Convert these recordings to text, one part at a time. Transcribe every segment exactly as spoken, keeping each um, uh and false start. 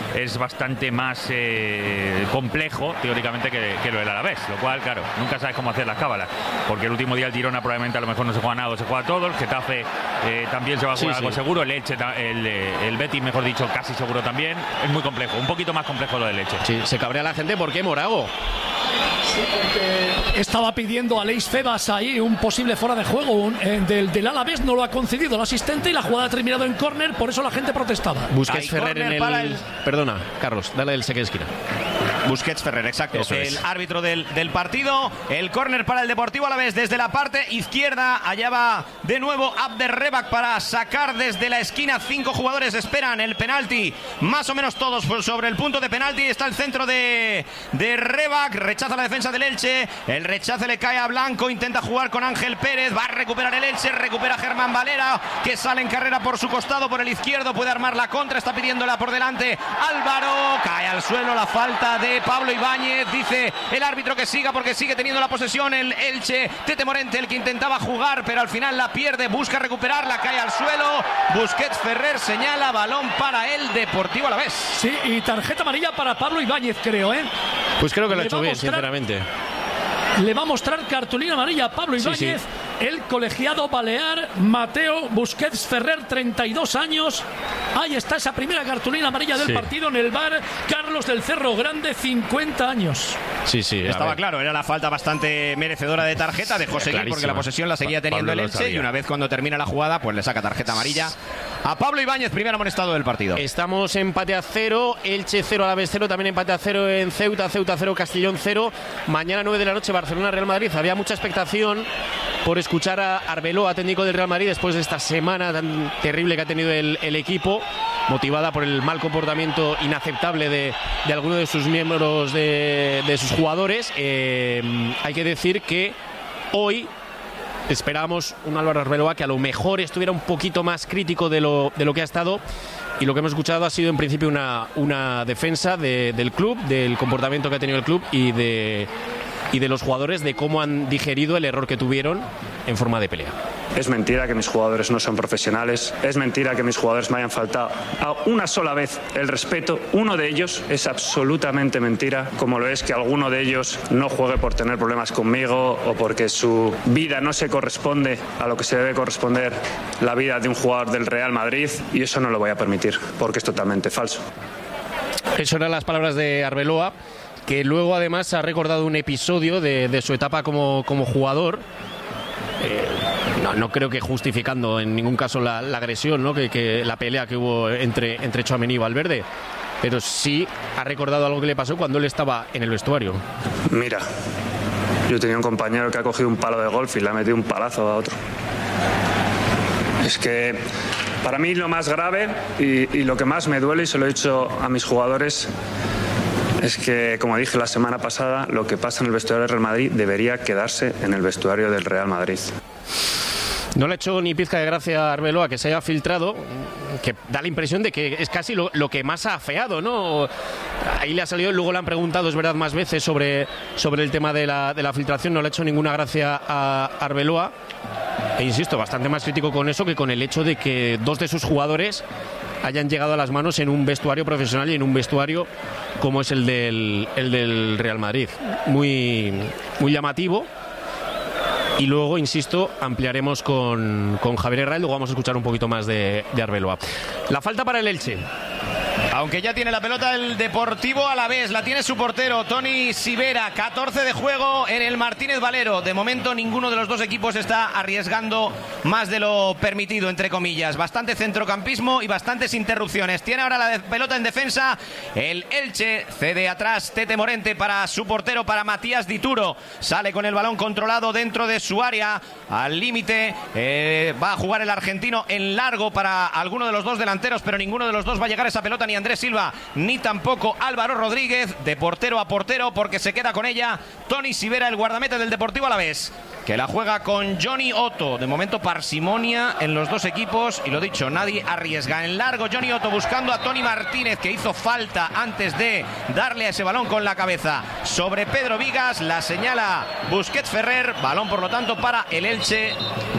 es bastante más eh, complejo, teóricamente, que, que lo del Alavés, lo cual, claro, nunca sabes cómo hacer las cábalas, porque el último día el Girona probablemente a lo mejor no se juega nada o se juega todo, el Getafe eh, también se va a jugar sí, algo sí. seguro, el Elche, el, el Betis, mejor dicho, casi seguro también, es muy complejo, un poquito más complejo lo del Elche. Sí, se cabrea la gente, ¿por qué, Morago? Sí, porque estaba pidiendo a Leis Febas ahí un posible fuera de juego un, eh, del, del Alavés, no lo ha concedido el asistente y la jugada ha terminado en córner, por eso la gente protestaba. Busquets Ferrer en el... el... Perdona, Carlos, dale el saque de esquina. Busquets Ferrer, exacto. Eso el es. árbitro del, del partido. El córner para el Deportivo Alavés desde la parte izquierda. Allá va de nuevo Abderrebak para sacar desde la esquina. Cinco jugadores esperan el penalti. Más o menos todos sobre el punto de penalti. Está el centro de, de Rebak. Rechaza la defensa del Elche. El rechace le cae a Blanco. Intenta jugar con Ángel Pérez. Va a recuperar el Elche. Recupera Germán Valera, que sale en carrera por su costado, por el izquierdo. Puede armar la contra. Está pidiéndola por delante Álvaro. Cae al suelo la falta de Pablo Ibáñez. Dice el árbitro que siga porque sigue teniendo la posesión el Elche. Tete Morente, el que intentaba jugar pero al final la pierde, busca recuperarla, cae al suelo. Busquets Ferrer señala, balón para el Deportivo Alavés. Sí, y tarjeta amarilla para Pablo Ibáñez, creo, ¿eh? Pues creo que lo ha Le hecho bien, mostrar, sinceramente. Le va a mostrar cartulina amarilla a Pablo Ibáñez. Sí, sí. El colegiado balear Mateo Busquets Ferrer, treinta y dos años. Ahí está esa primera cartulina amarilla del sí. partido en el V A R. Carlos del Cerro Grande, cincuenta años. Sí, sí. Estaba claro, era la falta bastante merecedora de tarjeta. Dejó seguir porque la posesión la seguía teniendo el Elche. Y una vez cuando termina la jugada, pues le saca tarjeta amarilla a Pablo Ibáñez, primer amonestado del partido. Estamos empate a cero, Elche cero, Alavés cero, también empate a cero en Ceuta, Ceuta cero, Castellón cero. Mañana nueve de la noche, Barcelona, Real Madrid. Había mucha expectación por escuchar a Arbeloa, técnico del Real Madrid, después de esta semana tan terrible que ha tenido el, el equipo, motivada por el mal comportamiento inaceptable de, de algunos de sus miembros, de, de sus jugadores. Eh, hay que decir que hoy esperábamos un Álvaro Arbeloa que a lo mejor estuviera un poquito más crítico de lo, de lo que ha estado, y lo que hemos escuchado ha sido en principio una, una defensa de, del club, del comportamiento que ha tenido el club y de, y de los jugadores, de cómo han digerido el error que tuvieron en forma de pelea. Es mentira que mis jugadores no son profesionales, es mentira que mis jugadores me hayan faltado a una sola vez el respeto. Uno de ellos es absolutamente mentira, como lo es que alguno de ellos no juegue por tener problemas conmigo o porque su vida no se corresponde a lo que se debe corresponder la vida de un jugador del Real Madrid, y eso no lo voy a permitir porque es totalmente falso. Eso eran las palabras de Arbeloa, que luego además ha recordado un episodio de, de su etapa como, como jugador. Eh, no, no creo que justificando en ningún caso la, la agresión, ¿no? que, que la pelea que hubo entre, entre Tchouaméni y Valverde, pero sí ha recordado algo que le pasó cuando él estaba en el vestuario. Mira, yo tenía un compañero que ha cogido un palo de golf y le ha metido un palazo a otro. Es que para mí lo más grave y, y lo que más me duele, y se lo he dicho a mis jugadores, es que, como dije la semana pasada, lo que pasa en el vestuario del Real Madrid debería quedarse en el vestuario del Real Madrid. No le ha hecho ni pizca de gracia a Arbeloa que se haya filtrado, que da la impresión de que es casi lo, lo que más ha afeado, ¿no? Ahí le ha salido, luego le han preguntado, es verdad, más veces sobre, sobre el tema de la, de la filtración. No le ha hecho ninguna gracia a Arbeloa. E insisto, bastante más crítico con eso que con el hecho de que dos de sus jugadores hayan llegado a las manos en un vestuario profesional y en un vestuario como es el del, el del Real Madrid. Muy, muy llamativo. Y luego, insisto, ampliaremos con, con Javier Herrera y luego vamos a escuchar un poquito más de, de Arbeloa. La falta para el Elche. Aunque ya tiene la pelota el Deportivo Alavés, la tiene su portero Toni Sivera. catorce de juego en el Martínez Valero. De momento ninguno de los dos equipos está arriesgando más de lo permitido, entre comillas. Bastante centrocampismo y bastantes interrupciones. Tiene ahora la pelota en defensa el Elche. Cede atrás Tete Morente para su portero, para Matías Dituro. Sale con el balón controlado dentro de su área. Al límite eh, va a jugar el argentino en largo para alguno de los dos delanteros, pero ninguno de los dos va a llegar a esa pelota, ni Andrés Silva ni tampoco Álvaro Rodríguez. De portero a portero, porque se queda con ella Toni Sivera, el guardameta del Deportivo Alavés, que la juega con Johnny Otto. De momento parsimonia en los dos equipos, y lo dicho, nadie arriesga. En largo Johnny Otto buscando a Toni Martínez, que hizo falta antes de darle a ese balón con la cabeza sobre Pedro Vigas. La señala Busquets Ferrer, balón por lo tanto para el Elche.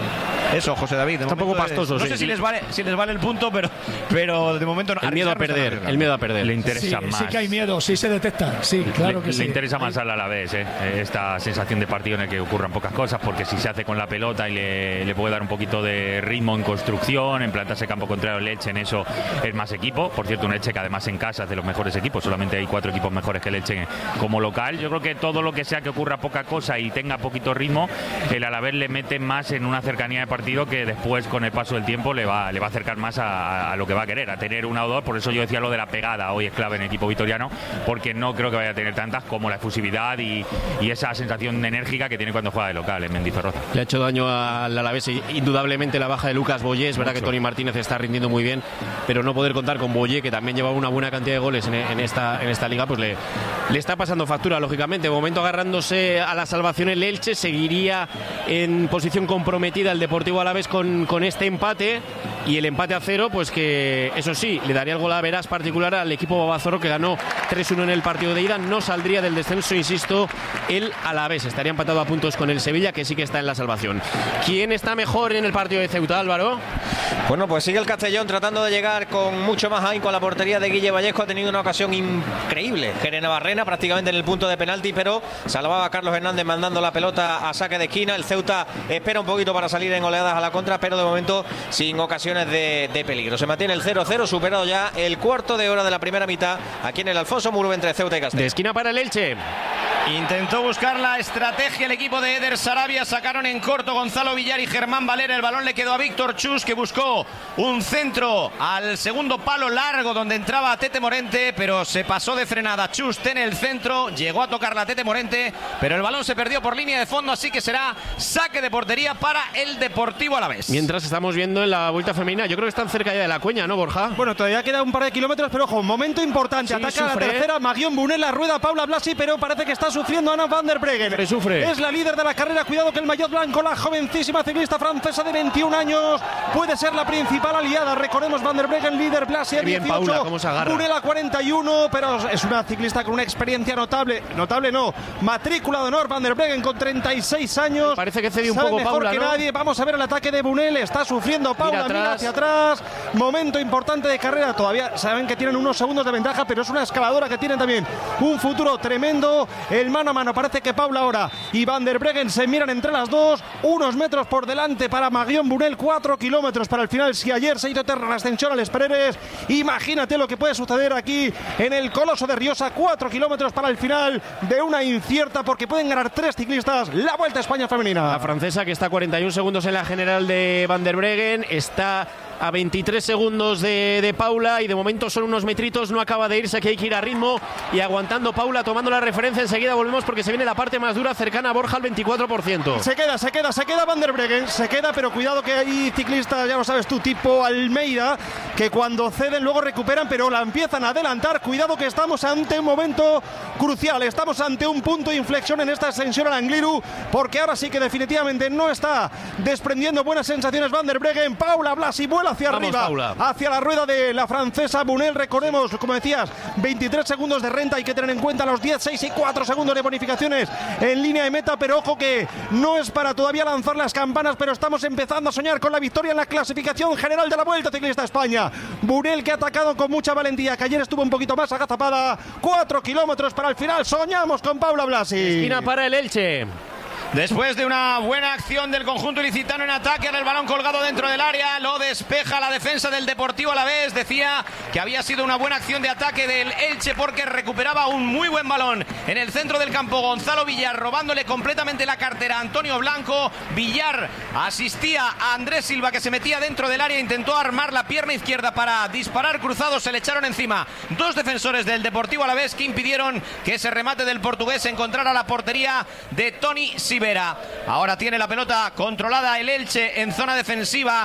Eso, José David. Está un poco pastoso. No sí. sé si les vale, si les vale el punto, pero, pero de momento no. El miedo a perder. El miedo a perder. Le interesa Sí, más. sí que hay miedo, sí se detecta. Sí, claro le, que sí. Le interesa más al Alavés, ¿eh? Esta sensación de partido en el que ocurran pocas cosas, porque si se hace con la pelota y le, le puede dar un poquito de ritmo en construcción, en plantarse campo contrario al Elche, en eso es más equipo. Por cierto, un Elche que además en casa es de los mejores equipos, solamente hay cuatro equipos mejores que el Elche como local. Yo creo que todo lo que sea que ocurra poca cosa y tenga poquito ritmo, el Alavés le mete más en una cercanía de partido que después con el paso del tiempo le va, le va a acercar más a, a lo que va a querer, a tener una o dos. Por eso yo decía lo de la pegada, hoy es clave en el equipo vitoriano, porque no creo que vaya a tener tantas como la efusividad y, y esa sensación enérgica que tiene cuando juega de local en Mendizorroza. Le ha hecho daño al Alavés indudablemente la baja de Lucas Boyé. Es verdad que Toni Martínez está rindiendo muy bien, pero no poder contar con Boyé, que también lleva una buena cantidad de goles en, en, esta, en esta liga, pues le, le está pasando factura, lógicamente. De momento agarrándose a la salvación el Elche, seguiría en posición comprometida el Deportivo Alavés con, con este empate, y el empate a cero, pues que eso sí, le daría el gol a veras particular al equipo babazorro, que ganó tres uno en el partido de ida. No saldría del descenso, insisto, el Alavés. Estaría empatado a puntos con el Sevilla, que sí que está en la salvación. ¿Quién está mejor en el partido de Ceuta, Álvaro? Bueno, pues sigue el Castellón tratando de llegar con mucho más ahínco a la portería de Guille Vallejo. Ha tenido una ocasión increíble, Jerez Navarrena, prácticamente en el punto de penalti, pero salvaba a Carlos Hernández mandando la pelota a saque de esquina. El Ceuta espera un poquito para salir en oleadas a la contra, pero de momento sin ocasiones de, de peligro. Se mantiene el cero cero, superado ya el cuarto de hora de la primera mitad aquí en el Alfonso Muro entre Ceuta y Castellón. De esquina para el Elche. Intentó buscar la estrategia el equipo de Eder Sarabia. Sacaron en corto Gonzalo Villar y Germán Valera. El balón le quedó a Víctor Chus, que buscó un centro al segundo palo largo donde entraba Tete Morente, pero se pasó de frenada. Chus tiene el centro, llegó a tocar la Tete Morente, pero el balón se perdió por línea de fondo, así que será saque de portería para el Deportivo Alavés. Mientras estamos viendo en la vuelta femenina, yo creo que están cerca ya de la Cueña, ¿no, Borja? Bueno, todavía queda un par de kilómetros, pero ojo, momento importante. Sí, ataca sufre. la tercera, Magión Bunel, la rueda Paula Blasi, pero parece que está sufriendo Ana van der Breggen. Sufre, sufre. Es la líder de la carrera. Cuidado que el maillot blanco, la jovencísima ciclista francesa de veintiún años, puede ser la principal aliada. Recordemos, van der Breggen líder, Blasi a Bien, dieciocho, Paula, cómo se agarra. Bunel a cuarenta y uno, pero es una ciclista con una experiencia notable. Notable no, matrícula de honor, van der Breggen con treinta y seis años. Parece que cede un Sabe poco mejor Paula, que ¿no? nadie. Vamos a ver el ataque de Bunel. Está sufriendo Paula, Mira mira, atrás. hacia atrás. Momento importante de carrera. Todavía saben que tienen unos segundos de ventaja, pero es una escaladora que tiene también un futuro tremendo. El mano a mano, parece que Paula ahora y van der Breggen se miran entre las dos. Unos metros por delante para Magión Bunel, cuatro kilómetros para el final. Si ayer se hizo terra la ascensión a Les Pereres, imagínate lo que puede suceder aquí en el Coloso de Riosa. Cuatro kilómetros para el final de una incierta, porque pueden ganar tres ciclistas la Vuelta a España femenina. La francesa, que está a cuarenta y un segundos en la general de van der Breggen, está a veintitrés segundos de, de Paula, y de momento son unos metritos, no acaba de irse, que hay que ir a ritmo y aguantando Paula, tomando la referencia. Enseguida volvemos porque se viene la parte más dura, cercana a Borja al veinticuatro por ciento. Se queda, se queda, se queda van der Breggen, se queda, pero cuidado que hay ciclistas, ya lo sabes tú, tipo Almeida, que cuando ceden luego recuperan, pero la empiezan a adelantar. Cuidado que estamos ante un momento crucial, estamos ante un punto de inflexión en esta ascensión al Angliru, porque ahora sí que definitivamente no está desprendiendo buenas sensaciones van der Breggen. Paula Blasi vuela hacia Vamos, arriba, Paula. hacia la rueda de la francesa Bunel. Recordemos, como decías, veintitrés segundos de renta, hay que tener en cuenta los diez, seis y cuatro segundos de bonificaciones en línea de meta, pero ojo que no es para todavía lanzar las campanas, pero estamos empezando a soñar con la victoria en la clasificación general de la Vuelta Ciclista a España. Bunel, que ha atacado con mucha valentía, que ayer estuvo un poquito más agazapada. Cuatro kilómetros para el final, soñamos con Paula Blasi. Esquina para el Elche. Después de una buena acción del conjunto ilicitano en ataque, ahora el balón colgado dentro del área, lo despeja la defensa del Deportivo Alavés. Decía que había sido una buena acción de ataque del Elche porque recuperaba un muy buen balón en el centro del campo Gonzalo Villar, robándole completamente la cartera a Antonio Blanco. Villar asistía a Andrés Silva, que se metía dentro del área, intentó armar la pierna izquierda para disparar cruzado, se le echaron encima dos defensores del Deportivo Alavés que impidieron que ese remate del portugués encontrara la portería de Toni Sibera. Ahora tiene la pelota controlada el Elche en zona defensiva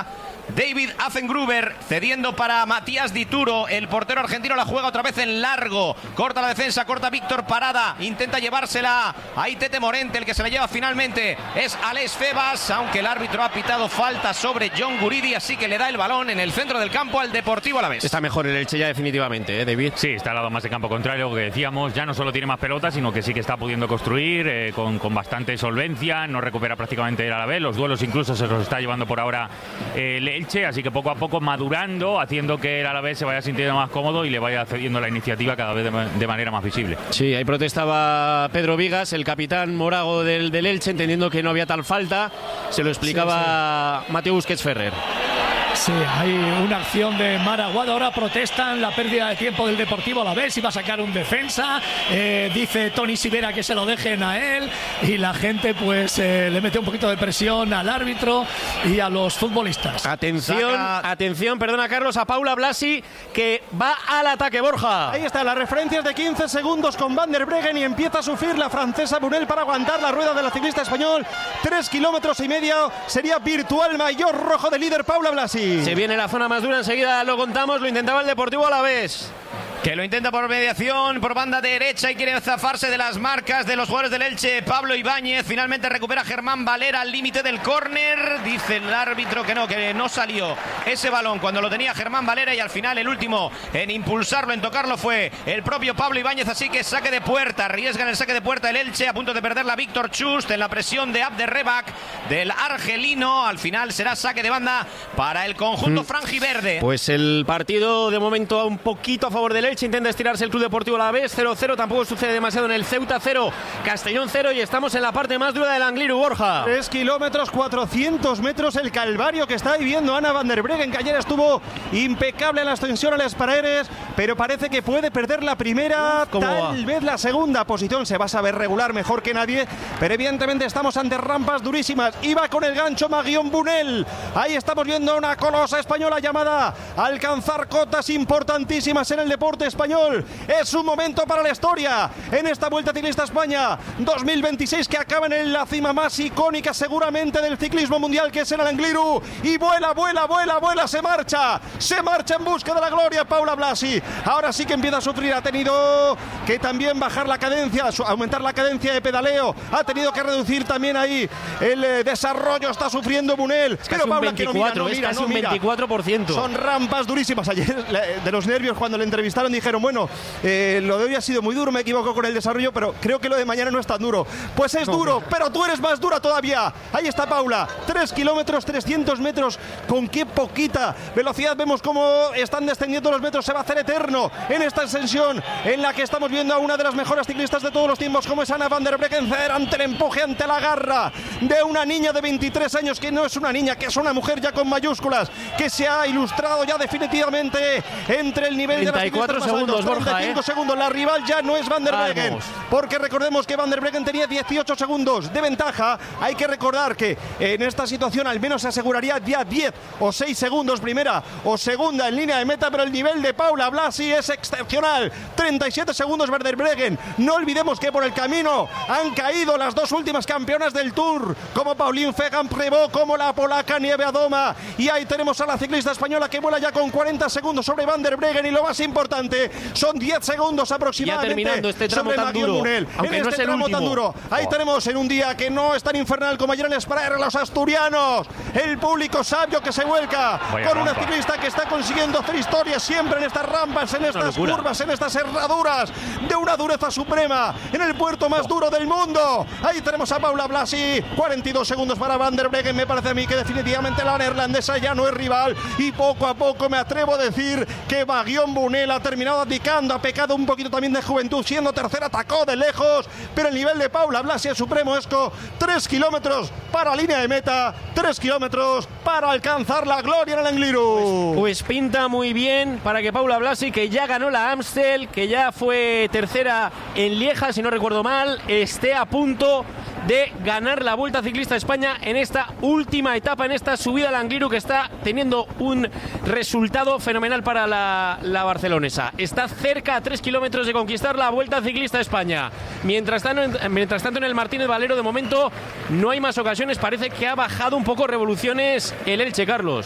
David Affengruber cediendo para Matías Dituro. El portero argentino la juega otra vez en largo. Corta la defensa, corta Víctor Parada. Intenta llevársela. Ahí Tete Morente, el que se la lleva finalmente es Alex Febas, aunque el árbitro ha pitado falta sobre John Guridi, así que le da el balón en el centro del campo al Deportivo Alavés. Está mejor el Elche ya definitivamente, ¿eh, David? Sí, está al lado más de campo contrario, lo que decíamos. Ya no solo tiene más pelotas, sino que sí que está pudiendo construir eh, con, con bastante solvencia. No recupera prácticamente el Alavés. Los duelos incluso se los está llevando por ahora eh, el Elche, así que poco a poco madurando, haciendo que el Alavés se vaya sintiendo más cómodo y le vaya cediendo la iniciativa cada vez de, de manera más visible. Sí, ahí protestaba Pedro Vigas, el capitán morago del, del Elche, entendiendo que no había tal falta. Se lo explicaba sí, sí. Mateo Busquets Ferrer. Sí, hay una acción de Maraguado. Ahora protestan la pérdida de tiempo del Deportivo Alavés. Iba a sacar un defensa. Eh, dice Tony Sivera que se lo dejen a él. Y la gente pues eh, le mete un poquito de presión al árbitro y a los futbolistas. Atención, Saca... atención, perdona Carlos, a Paula Blasi, que va al ataque, Borja. Ahí está, las referencias de quince segundos con Van der Breggen y empieza a sufrir la francesa Brunel para aguantar la rueda de la ciclista español. Tres kilómetros y medio. Sería virtual mayor rojo de líder Paula Blasi. Se viene la zona más dura, enseguida lo contamos, lo intentaba el Deportivo Alavés. Que lo intenta por mediación, por banda derecha y quiere zafarse de las marcas de los jugadores del Elche. Pablo Ibáñez finalmente recupera Germán Valera al límite del córner. Dice el árbitro que no, que no salió ese balón cuando lo tenía Germán Valera y al final el último en impulsarlo, en tocarlo fue el propio Pablo Ibáñez. Así que saque de puerta, arriesga en el saque de puerta el Elche, a punto de perder la Víctor Chust en la presión de Abderrebak del argelino. Al final será saque de banda para el conjunto mm. franjiverde. Pues el partido de momento un poquito a favor del Elche. Intenta estirarse el Club Deportivo Alavés. Cero cero, tampoco sucede demasiado en el Ceuta. Cero, Castellón cero, y estamos en la parte más dura del Angliru, Borja. Tres kilómetros, cuatrocientos metros, el calvario que está viviendo Ana Van der Breggen, que ayer estuvo impecable en la ascensión a las paredes, pero parece que puede perder la primera, tal va? vez la segunda posición. Se va a saber regular mejor que nadie, pero evidentemente estamos ante rampas durísimas. Iba con el gancho Magión Bunel. Ahí estamos viendo a una colosa española llamada a alcanzar cotas importantísimas en el deporte español. Es un momento para la historia en esta Vuelta Ciclista España dos mil veintiséis, que acaba en la cima más icónica seguramente del ciclismo mundial, que es en el Angliru, y vuela, vuela, vuela, vuela, se marcha, se marcha en busca de la gloria Paula Blasi. Ahora sí que empieza a sufrir, ha tenido que también bajar la cadencia, aumentar la cadencia de pedaleo, ha tenido que reducir también ahí el eh, desarrollo, está sufriendo Bunel, es pero Paula veinticuatro, que no mira, no es mira, casi no un mira. veinticuatro por ciento. Son rampas durísimas. Ayer de los nervios cuando le entrevistaron dijeron, bueno, eh, lo de hoy ha sido muy duro, me equivoco con el desarrollo, pero creo que lo de mañana no es tan duro. Pues es no, duro, no. pero tú eres más dura todavía. Ahí está Paula, tres kilómetros, trescientos metros, con qué poquita velocidad. Vemos cómo están descendiendo los metros, se va a hacer eterno en esta ascensión en la que estamos viendo a una de las mejores ciclistas de todos los tiempos, como es Ana Van der Breggen, ante el empuje, ante la garra de una niña de veintitrés años, que no es una niña, que es una mujer ya con mayúsculas, que se ha ilustrado ya definitivamente entre el nivel de las treinta y cuatro segundos, Borja, treinta y cinco ¿eh? segundos. La rival ya no es Van der Breggen, Vamos. porque recordemos que Van der Breggen tenía dieciocho segundos de ventaja. Hay que recordar que en esta situación al menos se aseguraría ya diez o seis segundos primera o segunda en línea de meta, pero el nivel de Paula Blasi es excepcional. treinta y siete segundos Van der Breggen. No olvidemos que por el camino han caído las dos últimas campeonas del Tour, como Pauline Fegan-Prevot, como la polaca Nieve Adoma, y ahí tenemos a la ciclista española que vuela ya con cuarenta segundos sobre Van der Breggen, y lo más importante son diez segundos aproximadamente. Ya terminando este tramo sobre tan Magión duro, Bunel, aunque en no este es el tramo último. tan duro. Ahí oh. tenemos en un día que no es tan infernal como ayer en Sprayer, los asturianos, el público sabio que se vuelca Vaya con rampa. una ciclista que está consiguiendo hacer historia siempre en estas rampas, en estas curvas, en estas herraduras de una dureza suprema, en el puerto más duro del mundo. Ahí tenemos a Paula Blasi, cuarenta y dos segundos para Van der Breggen. Me parece a mí que definitivamente la neerlandesa ya no es rival, y poco a poco me atrevo a decir que Magión Bunel ha terminado abdicando, ha pecado un poquito también de juventud, siendo tercera, atacó de lejos, pero el nivel de Paula Blasi es supremo. Esco, tres kilómetros para línea de meta, tres kilómetros para alcanzar la gloria en el Angliru. Pues, pues pinta muy bien para que Paula Blasi, que ya ganó la Amstel, que ya fue tercera en Lieja, si no recuerdo mal, esté a punto de ganar la Vuelta Ciclista España en esta última etapa, en esta subida al Angliru, que está teniendo un resultado fenomenal para la, la barcelonesa. Está cerca a tres kilómetros de conquistar la Vuelta Ciclista España. Mientras tanto, en, mientras tanto en el Martínez Valero, de momento no hay más ocasiones. Parece que ha bajado un poco revoluciones el Elche, Carlos.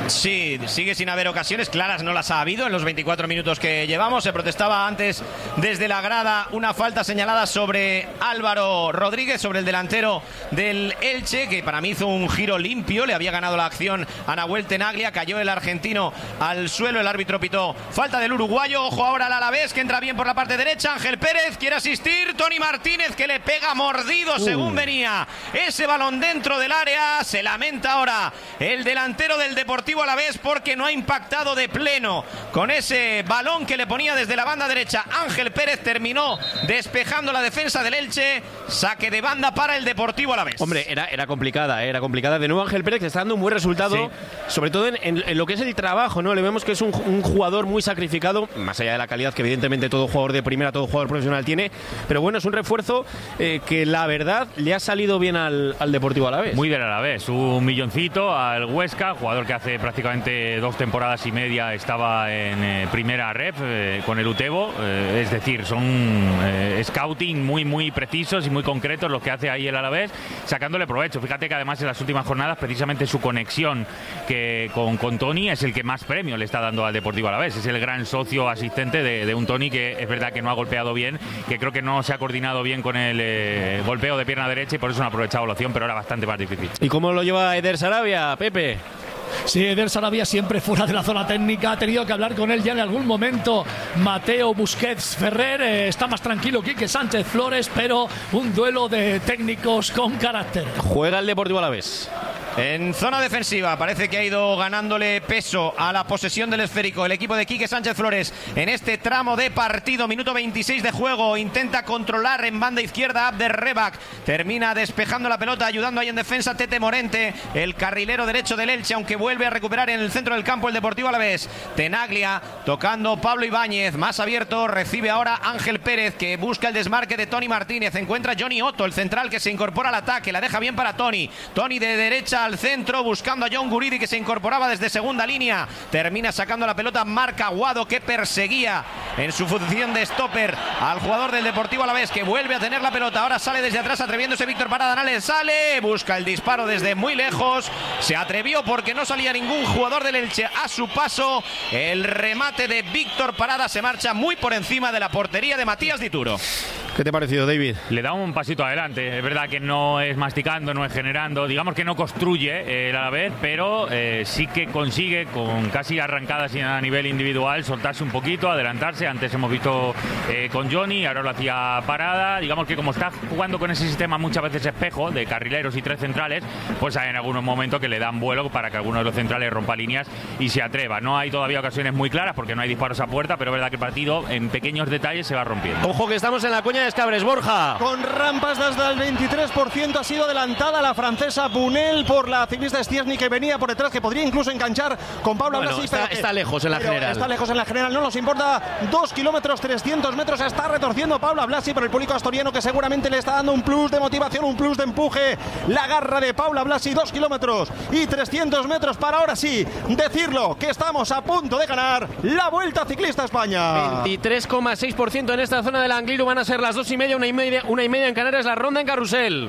Sí, sigue sin haber ocasiones claras, no las ha habido en los veinticuatro minutos que llevamos. Se protestaba antes desde la grada una falta señalada sobre Álvaro Rodríguez, sobre el delantero del Elche, que para mí hizo un giro limpio, le había ganado la acción a Nahuel Tenaglia, cayó el argentino al suelo, el árbitro pitó falta del uruguayo. Ojo ahora al Alavés, que entra bien por la parte derecha, Ángel Pérez quiere asistir, Tony Martínez que le pega mordido según uh. venía ese balón dentro del área. Se lamenta ahora el delantero del Deportivo Alavés porque no ha impactado de pleno con ese balón que le ponía desde la banda derecha. Ángel Pérez terminó despejando la defensa del Elche. Saque de banda para el Deportivo Alavés. Hombre, era, era complicada, era complicada. De nuevo Ángel Pérez, que está dando un buen resultado, sí. sobre todo en, en, en lo que es el trabajo, ¿no? Le vemos que es un, un jugador muy sacrificado, más allá de la calidad que evidentemente todo jugador de primera, todo jugador profesional tiene, pero bueno, es un refuerzo eh, que la verdad le ha salido bien al, al Deportivo Alavés. Muy bien Alavés, un milloncito al Huesca, jugador que hace prácticamente dos temporadas y media estaba en eh, primera ref eh, con el Utebo, eh, es decir, son eh, scouting muy muy precisos y muy concretos los que hace ahí el Alavés, sacándole provecho. Fíjate que además en las últimas jornadas precisamente su conexión que con, con Tony es el que más premio le está dando al Deportivo Alavés, es el gran socio asistente de, de un Tony que es verdad que no ha golpeado bien, que creo que no se ha coordinado bien con el eh, golpeo de pierna derecha y por eso no ha aprovechado la opción, pero era bastante más difícil. ¿Y cómo lo lleva Eder Sarabia, Pepe? Sí, Eder Sarabia siempre fuera de la zona técnica, ha tenido que hablar con él ya en algún momento Mateo Busquets Ferrer, eh, está más tranquilo Quique Sánchez Flores, pero un duelo de técnicos con carácter. Juega el Deportivo Alavés en zona defensiva, parece que ha ido ganándole peso a la posesión del esférico el equipo de Quique Sánchez Flores en este tramo de partido. Minuto veintiséis de juego, intenta controlar en banda izquierda Abder Rebak, termina despejando la pelota, ayudando ahí en defensa Tete Morente, el carrilero derecho del Elche, aunque vuelve a recuperar en el centro del campo el Deportivo Alavés. Tenaglia tocando Pablo Ibáñez, más abierto, recibe ahora Ángel Pérez, que busca el desmarque de Tony Martínez, encuentra Johnny Otto, el central, que se incorpora al ataque, la deja bien para Tony, Tony de derecha al centro, buscando a John Guridi, que se incorporaba desde segunda línea, termina sacando la pelota Marc Aguado, que perseguía en su función de stopper al jugador del Deportivo Alavés, que vuelve a tener la pelota, ahora sale desde atrás atreviéndose Víctor Paradanales, sale, busca el disparo desde muy lejos, se atrevió porque no salía ningún jugador del Elche a su paso, el remate de Víctor Parada se marcha muy por encima de la portería de Matías Dituro. ¿Qué te ha parecido, David? Le da un pasito adelante, es verdad que no es masticando, no es generando, digamos que no construye eh, el Alavés, pero eh, sí que consigue con casi arrancadas a nivel individual soltarse un poquito, adelantarse. Antes hemos visto eh, con Johnny, ahora lo hacía Parada, digamos que como está jugando con ese sistema muchas veces espejo de carrileros y tres centrales, pues hay en algunos momentos que le dan vuelo para que alguno de los centrales rompa líneas y se atreva. No hay todavía ocasiones muy claras porque no hay disparos a puerta, pero es verdad que el partido en pequeños detalles se va rompiendo. Ojo que estamos en la cuña de Escabres, Borja. Con rampas desde el veintitrés por ciento ha sido adelantada la francesa Bunel por la ciclista Stiesny, que venía por detrás, que podría incluso enganchar con Paula bueno, Blasi. Está, que, está lejos en la general. Está lejos en la general, no nos importa. Dos kilómetros, trescientos metros, está retorciendo Paula Blasi, pero el público asturiano que seguramente le está dando un plus de motivación, un plus de empuje. La garra de Paula Blasi, dos kilómetros y trescientos metros para ahora sí decirlo, que estamos a punto de ganar la Vuelta Ciclista a España. veintitrés coma seis por ciento en esta zona del Angliru, van a ser las dos y media, una y media, una y media en Canarias, la ronda en Carrusel.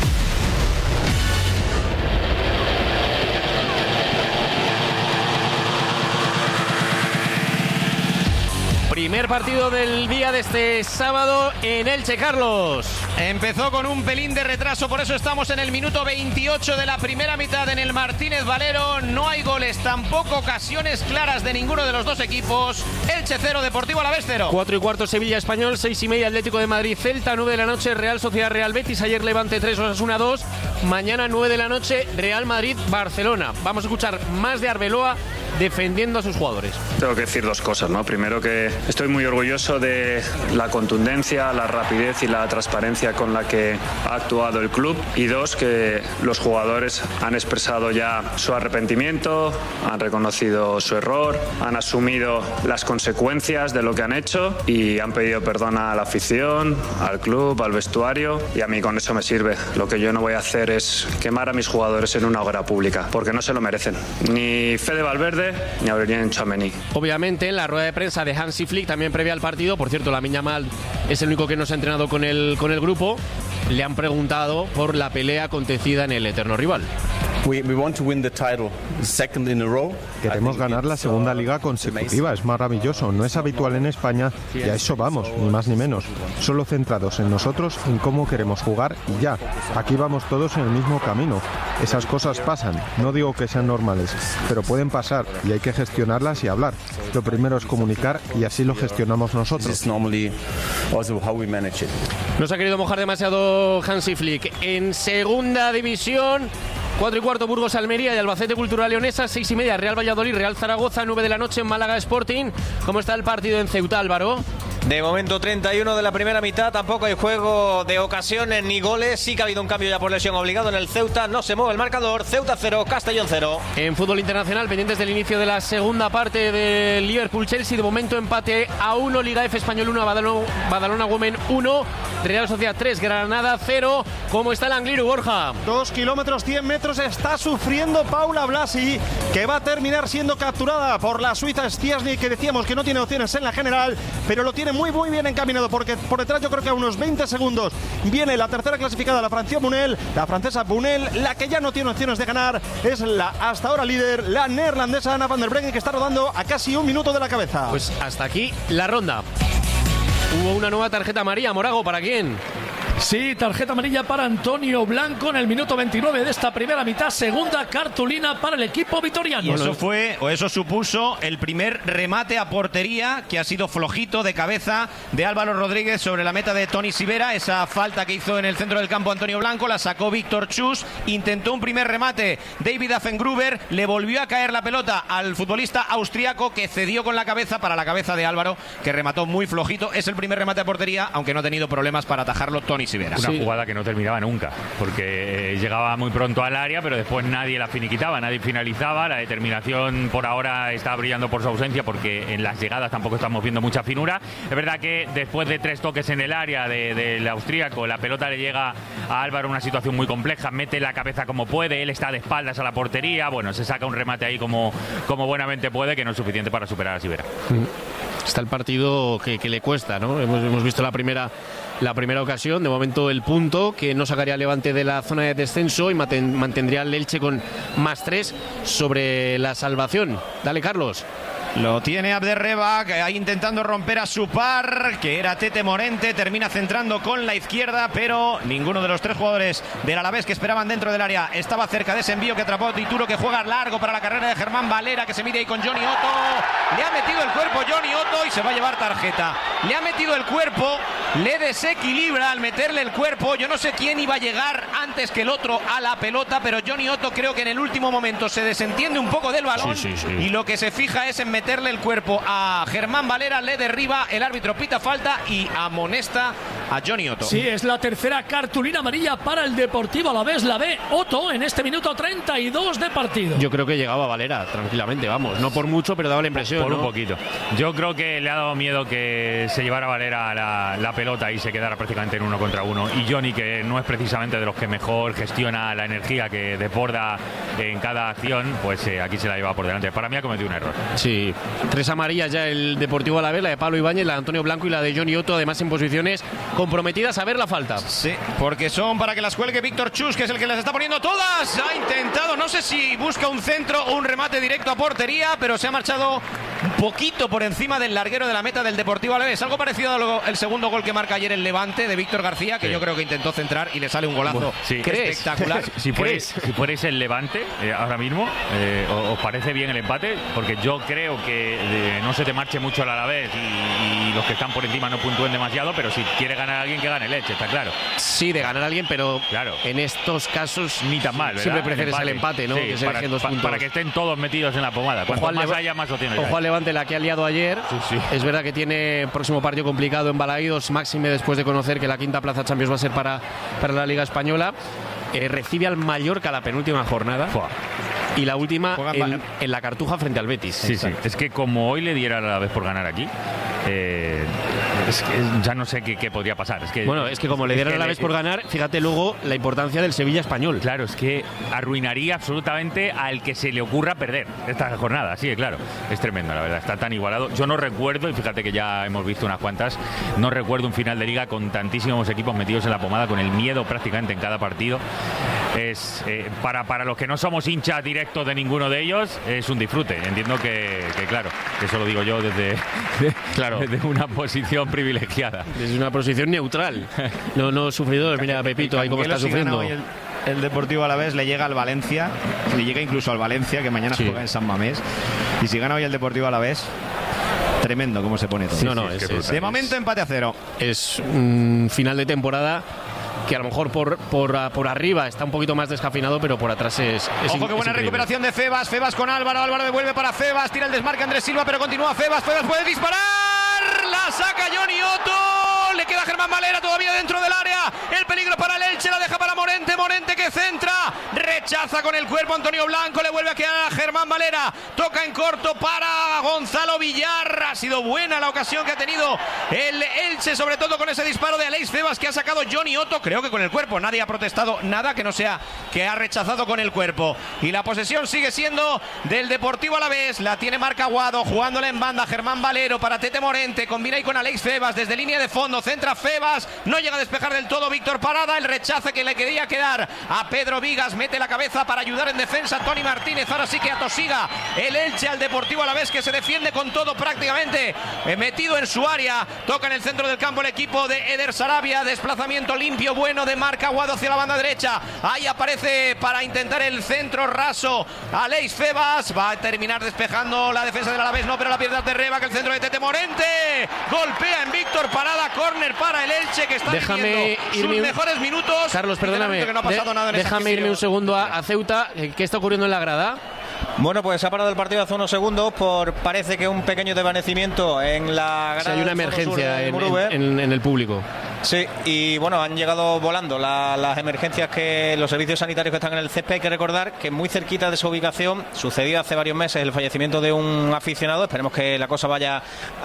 Primer partido del día de este sábado en Elche, Carlos. Empezó con un pelín de retraso, por eso estamos en el minuto veintiocho de la primera mitad en el Martínez Valero. No hay goles, tampoco ocasiones claras de ninguno de los dos equipos. Elche cero, Deportivo Alavés cero. Cuatro y cuarto Sevilla Español, seis y media Atlético de Madrid Celta, nueve de la noche Real Sociedad Real Betis, ayer Levante tres, Osasuna dos, mañana nueve de la noche Real Madrid Barcelona. Vamos a escuchar más de Arbeloa defendiendo a sus jugadores. Tengo que decir dos cosas, ¿no? Primero, que estoy muy orgulloso de la contundencia, la rapidez y la transparencia con la que ha actuado el club, y dos, que los jugadores han expresado ya su arrepentimiento, han reconocido su error, han asumido las consecuencias de lo que han hecho y han pedido perdón a la afición, al club, al vestuario, y a mí con eso me sirve. Lo que yo no voy a hacer es quemar a mis jugadores en una hoguera pública, porque no se lo merecen. Ni Fede Valverde ni Aurélien Tchouaméni. Obviamente en la rueda de prensa de Hansi Flick, también previa al partido, por cierto, Lamine Yamal es el único que no se ha entrenado con el, con el grupo, le han preguntado por la pelea acontecida en el eterno rival. We, we want to win the title second in a row. Queremos ganar la segunda liga consecutiva, es maravilloso, no es habitual en España y a eso vamos, ni más ni menos. Solo centrados en nosotros, en cómo queremos jugar y ya. Aquí vamos todos en el mismo camino. Esas cosas pasan, no digo que sean normales, pero pueden pasar y hay que gestionarlas y hablar. Lo primero es comunicar y así lo gestionamos nosotros. No se ha querido mojar demasiado Hansi Flick. En segunda división, cuatro y cuarto Burgos Almería y Albacete Cultural Leonesa, seis y media Real Valladolid, Real Zaragoza, nueve de la noche en Málaga Sporting. ¿Cómo está el partido en Ceuta, Álvaro? De momento treinta y uno de la primera mitad, tampoco hay juego de ocasiones ni goles. Sí que ha habido un cambio ya por lesión obligado en el Ceuta, no se mueve el marcador. Ceuta cero, Castellón cero. En fútbol internacional, pendientes del inicio de la segunda parte del Liverpool-Chelsea, de momento empate a uno, Liga F Español uno, Badalona, Badalona Women uno, Real Sociedad tres, Granada cero. ¿Cómo está el Angliru, Borja? Dos kilómetros, cien metros, está sufriendo Paula Blasi, que va a terminar siendo capturada por la suiza Stiasny, que decíamos que no tiene opciones en la general, pero lo tiene muy muy bien encaminado, porque por detrás yo creo que a unos veinte segundos viene la tercera clasificada, la francesa Bunel, la francesa Bunel, la que ya no tiene opciones de ganar es la hasta ahora líder, la neerlandesa Anna van der Breggen, que está rodando a casi un minuto de la cabeza. Pues hasta aquí la ronda. Hubo una nueva tarjeta amarilla, Morago, ¿para quién? Sí, tarjeta amarilla para Antonio Blanco en el minuto veintinueve de esta primera mitad, segunda cartulina para el equipo vitoriano. Y eso fue, o eso supuso, el primer remate a portería, que ha sido flojito de cabeza de Álvaro Rodríguez sobre la meta de Toni Sivera. Esa falta que hizo en el centro del campo Antonio Blanco la sacó Víctor Chus, intentó un primer remate David Affengruber, le volvió a caer la pelota al futbolista austriaco, que cedió con la cabeza para la cabeza de Álvaro, que remató muy flojito. Es el primer remate a portería, aunque no ha tenido problemas para atajarlo Toni Sivera. Una sí. jugada que no terminaba nunca, porque eh, llegaba muy pronto al área, pero después nadie la finiquitaba, nadie finalizaba. La determinación por ahora está brillando por su ausencia, porque en las llegadas tampoco estamos viendo mucha finura. Es verdad que después de tres toques en el área de, del austríaco, la pelota le llega a Álvaro en una situación muy compleja, mete la cabeza como puede, él está de espaldas a la portería, bueno, se saca un remate ahí como, como buenamente puede, que no es suficiente para superar a Sivera. Está el partido que, que le cuesta, ¿no? Hemos, hemos visto la primera la primera ocasión, de momento el punto que no sacaría Levante de la zona de descenso y maten, mantendría el Elche con más tres sobre la salvación. Dale, Carlos. Lo tiene Abderreba, que ahí intentando romper a su par, que era Tete Morente, termina centrando con la izquierda, pero ninguno de los tres jugadores del Alavés que esperaban dentro del área estaba cerca de ese envío que atrapó Dituro, que juega largo para la carrera de Germán Valera, que se mide ahí con Johnny Otto. Le ha metido el cuerpo Johnny Otto y se va a llevar tarjeta. Le ha metido el cuerpo, le desequilibra al meterle el cuerpo. Yo no sé quién iba a llegar antes que el otro a la pelota, pero Johnny Otto creo que en el último momento se desentiende un poco del balón, sí, sí, sí. y lo que se fija es en meter meterle el cuerpo a Germán Valera, le derriba, el árbitro pita falta y amonesta a Johnny Otto. Sí, es la tercera cartulina amarilla para el Deportivo Alavés, la ve Otto en este minuto treinta y dos de partido. Yo creo que llegaba Valera tranquilamente, vamos, no por mucho, pero daba la impresión. Por ¿no? un poquito. Yo creo que le ha dado miedo que se llevara Valera la, la pelota y se quedara prácticamente en uno contra uno. Y Johnny, que no es precisamente de los que mejor gestiona la energía que desborda en cada acción, pues eh, aquí se la lleva por delante. Para mí ha cometido un error. Sí. Tres amarillas ya el Deportivo Alavés, la de Pablo Ibáñez, la de Antonio Blanco y la de Johnny Otto, además en posiciones comprometidas a ver la falta. Sí, porque son para que las cuelgue Víctor Chus, que es el que las está poniendo todas. Ha intentado, no sé si busca un centro o un remate directo a portería, pero se ha marchado un poquito por encima del larguero de la meta del Deportivo Alavés. Algo parecido al segundo gol que marca ayer el Levante de Víctor García, que sí. yo creo que intentó centrar y le sale un golazo bueno, sí. espectacular. Si fuerais, si fuerais el Levante eh, ahora mismo, eh, ¿os parece bien el empate? Porque yo creo que eh, no se te marche mucho el Alavés y, y los que están por encima no puntúen demasiado, pero si quiere ganar a alguien, que gane Leche, está claro. Sí, de ganar a alguien, pero claro. en estos casos ni tan mal, ¿verdad? Siempre prefieres el empate, el empate ¿no? Sí, que se para, dos pa, puntos. para que estén todos metidos en la pomada. Cuanto Ojo más Leva- haya, más opciones. Ojo al Levante, la que ha liado ayer. Sí, sí. Es verdad que tiene próximo partido complicado en Balaídos, máxime después de conocer que la quinta plaza Champions va a ser para, para la Liga Española. Eh, recibe al Mallorca la penúltima jornada. Fua. Y la última en, en la Cartuja frente al Betis. Sí, sí. Es que como hoy le diera a la vez por ganar aquí, eh, es que ya no sé qué, qué podría pasar. Es que, bueno, es que como le dieran a la vez por ganar, fíjate luego la importancia del Sevilla español. Claro, es que arruinaría absolutamente al que se le ocurra perder esta jornada. Sí, claro. Es tremendo, la verdad. Está tan igualado. Yo no recuerdo, y fíjate que ya hemos visto unas cuantas, no recuerdo un final de liga con tantísimos equipos metidos en la pomada, con el miedo prácticamente en cada partido. es eh, para, para los que no somos hinchas directos de ninguno de ellos, es un disfrute. Entiendo que, que claro, eso lo digo yo desde, de, claro. desde una posición privilegiada. Desde una posición neutral. No, no sufridor, mira Pepito ahí cómo está sufriendo. El, el Deportivo Alavés le llega al Valencia, le llega incluso al Valencia, que mañana sí. juega en San Mamés. Y si gana hoy el Deportivo Alavés, tremendo cómo se pone todo. Sí, no, no, es, es, de es, momento empate a cero. Es un final de temporada que a lo mejor por, por, por arriba está un poquito más descafinado, pero por atrás es, es Ojo, qué buena es recuperación de Febas. Febas con Álvaro. Álvaro devuelve para Febas. Tira el desmarque Andrés Silva, pero continúa Febas. Febas puede disparar. La saca Johnny Otto. Le queda Germán Valera todavía dentro del área. El peligro para el Elche. La deja para Morente. Morente que centra. Rechaza con el cuerpo Antonio Blanco. Le vuelve a quedar a Germán Valera. Toca en corto para Gonzalo Villar. Ha sido buena la ocasión que ha tenido el Elche, sobre todo con ese disparo de Aleix Febas que ha sacado Johnny Otto. Creo que con el cuerpo. Nadie ha protestado nada que no sea que ha rechazado con el cuerpo. Y la posesión sigue siendo del Deportivo Alavés. La tiene Marc Aguado. Jugándola en banda Germán Valero para Tete Morente. Combina ahí con Aleix Febas desde línea de fondo. Centra Febas. No llega a despejar del todo Víctor Parada. El rechace que le quería quedar a Pedro Vigas. Mete la cabeza para ayudar en defensa Toni Martínez. Ahora sí que atosiga el Elche al Deportivo Alavés, que se defiende con todo prácticamente eh, metido en su área. Toca en el centro del campo el equipo de Eder Sarabia. Desplazamiento limpio bueno de Marc Aguado hacia la banda derecha. Ahí aparece para intentar el centro raso Aleix Febas. Va a terminar despejando la defensa del Alavés. No, pero la pierde Terreba, que el centro de Tete Morente. Golpea en Víctor Parada. Córner para el Elche, que está déjame sus irme mejores minutos. Carlos, perdóname. Que no ha pasado de, nada en déjame irme un segundo a, a Ceuta. ¿Qué está ocurriendo en la grada? Bueno, pues se ha parado el partido hace unos segundos por, parece que un pequeño desvanecimiento en la grada. Sí, hay una emergencia en, en, en, en el público. Sí, y bueno, han llegado volando la, las emergencias, que los servicios sanitarios que están en el césped. Hay que recordar que muy cerquita de su ubicación sucedió hace varios meses el fallecimiento de un aficionado. Esperemos que la cosa vaya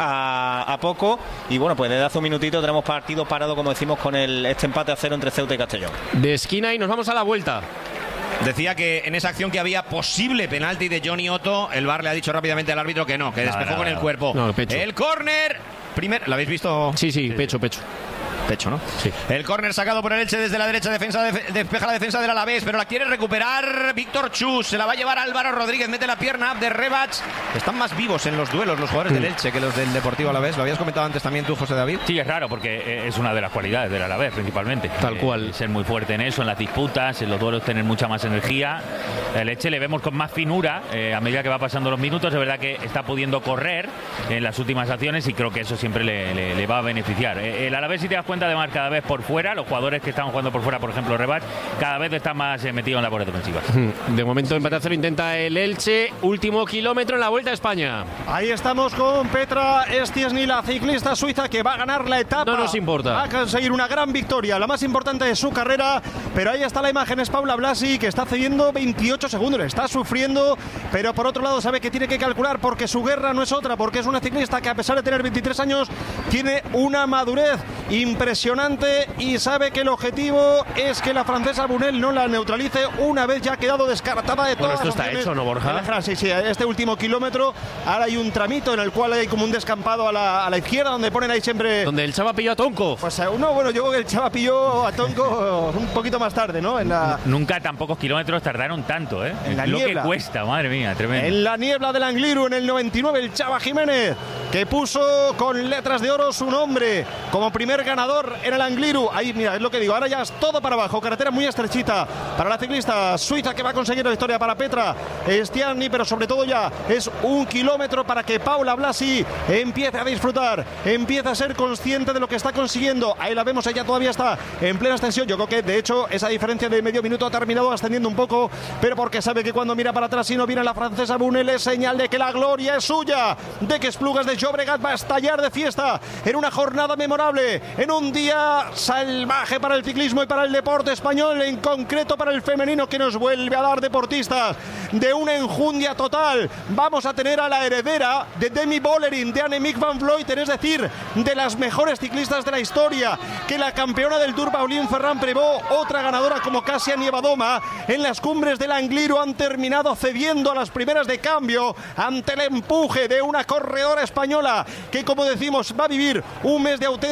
a, a poco. Y bueno, pues desde hace un minutito tenemos partido parado, como decimos, con el, este empate a cero entre Ceuta y Castellón. De esquina y nos vamos a la vuelta. Decía que en esa acción que había posible penalti de Johnny Otto, el V A R le ha dicho rápidamente al árbitro que no, que despejó no, no, con el cuerpo. No, pecho. El córner, primer, ¿lo habéis visto? Sí, sí, pecho, pecho. Pecho, ¿no? Sí. El córner sacado por el Elche desde la derecha, defensa de, despeja la defensa del Alavés, pero la quiere recuperar Víctor Chus, se la va a llevar Álvaro Rodríguez, mete la pierna de Rebach. Están más vivos en los duelos los jugadores mm. del Elche que los del Deportivo Alavés. Lo habías comentado antes también tú, José David. Sí, es raro porque es una de las cualidades del Alavés principalmente. Tal cual. Eh, ser muy fuerte en eso, en las disputas, en los duelos tener mucha más energía. El Elche le vemos con más finura eh, a medida que va pasando los minutos. Es verdad que está pudiendo correr en las últimas acciones y creo que eso siempre le, le, le va a beneficiar. Eh, el Alavés, si te das cuenta, además cada vez por fuera, los jugadores que están jugando por fuera, por ejemplo Rebach, cada vez están más eh, metidos en labores defensivas. De momento empate a cero intenta el Elche, último kilómetro en la Vuelta a España. Ahí estamos con Petra Estiesny, la ciclista suiza que va a ganar la etapa. No nos importa. Va a conseguir una gran victoria, la más importante de su carrera, pero ahí está la imagen, es Paula Blasi, que está cediendo veintiocho segundos, está sufriendo, pero por otro lado sabe que tiene que calcular porque su guerra no es otra, porque es una ciclista que a pesar de tener veintitrés años tiene una madurez impresionante y sabe que el objetivo es que la francesa Bunel no la neutralice una vez ya ha quedado descartada de todas bueno, esto las está hecho, ¿no, Borja? Sí, sí, este último kilómetro ahora hay un tramito en el cual hay como un descampado a la, a la izquierda donde ponen ahí siempre... Donde el Chava pilló a Tonko. Pues no, bueno, yo creo que el Chava pilló a Tonko un poquito más tarde, ¿no? En la... Nunca tan pocos kilómetros tardaron tanto, ¿eh? En la Lo niebla. que cuesta, madre mía, tremendo. En la niebla del Angliru, en el noventa y nueve, el Chava Jiménez, que puso con letras de oro su nombre como primer ganador en el Angliru. Ahí, mira, es lo que digo, ahora ya es todo para abajo, carretera muy estrechita para la ciclista suiza que va a conseguir la victoria para Petra Estiesny, pero sobre todo ya es un kilómetro para que Paula Blasi empiece a disfrutar, empiece a ser consciente de lo que está consiguiendo. Ahí la vemos, ella todavía está en plena extensión. Yo creo que de hecho esa diferencia de medio minuto ha terminado ascendiendo un poco, pero porque sabe que cuando mira para atrás y no viene la francesa Bunel es señal de que la gloria es suya, de que Esplugas de Llobregat va a estallar de fiesta en una jornada memorable, en un día salvaje para el ciclismo y para el deporte español, en concreto para el femenino, que nos vuelve a dar deportistas de una enjundia total. Vamos a tener a la heredera de Demi Vollering, de Annemiek van Vleuten, es decir, de las mejores ciclistas de la historia, que la campeona del Tour Pauline Ferrand-Prévot, otra ganadora como Kasia Nievadoma, en las cumbres del Angliru han terminado cediendo a las primeras de cambio ante el empuje de una corredora española que, como decimos, va a vivir un mes de auténtica gloria